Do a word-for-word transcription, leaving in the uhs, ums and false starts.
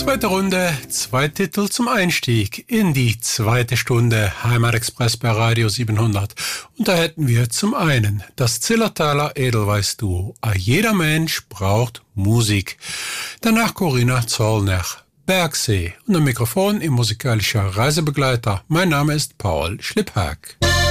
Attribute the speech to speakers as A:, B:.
A: Zweite Runde, zwei Titel zum Einstieg in die zweite Stunde Heimatexpress bei Radio siebenhundert. Und da hätten wir zum einen das Zillertaler Edelweiß-Duo A Jeder Mensch braucht Musik. Danach Corinna Zollner, Bergsee. Und am Mikrofon im musikalischer Reisebegleiter. Mein Name ist Paul Schlipphack.